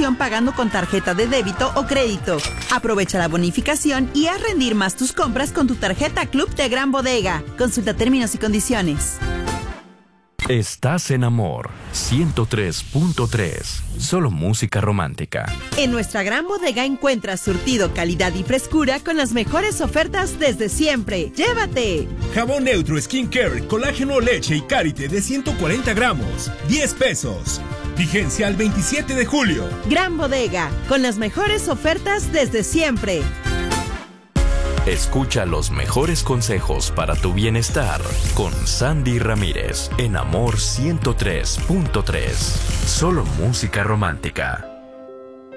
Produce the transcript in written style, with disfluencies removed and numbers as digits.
promoción pagando con tarjeta de débito o crédito. Aprovecha la bonificación y haz rendir más tus compras con tu tarjeta Club de Gran Bodega. Consulta términos y condiciones. Estás en Amor 103.3. Solo música romántica. En nuestra Gran Bodega encuentras surtido, calidad y frescura con las mejores ofertas desde siempre. ¡Llévate! Jabón neutro Skin Care, colágeno, leche y Karité de 140 gramos, 10 pesos. Vigencia al 27 de julio. Gran Bodega, con las mejores ofertas desde siempre. Escucha los mejores consejos para tu bienestar con Sandy Ramírez en Amor 103.3. Solo música romántica.